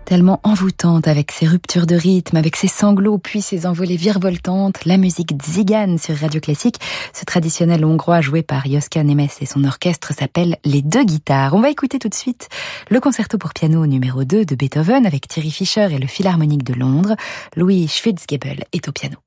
Tellement envoûtante avec ses ruptures de rythme, avec ses sanglots puis ses envolées virevoltantes, la musique Tzigane sur Radio Classique. Ce traditionnel hongrois joué par József Nemes et son orchestre s'appelle Les Deux Guitares. On va écouter tout de suite le concerto pour piano numéro 2 de Beethoven avec Thierry Fischer et le Philharmonique de Londres. Louis Schwitzgebel est au piano.